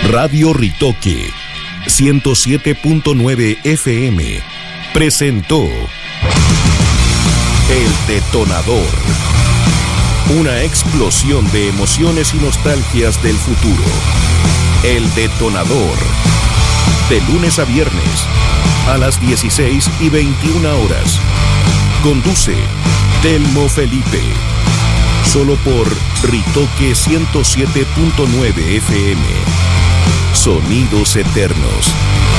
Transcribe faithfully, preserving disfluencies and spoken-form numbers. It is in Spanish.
Radio Ritoque ciento siete punto nueve F M presentó El Detonador. Una explosión de emociones y nostalgias del futuro. El Detonador. De lunes a viernes, a las dieciséis y veintiuna horas. Conduce Telmo Felipe. Solo por Ritoque ciento siete punto nueve F M. Sonidos eternos.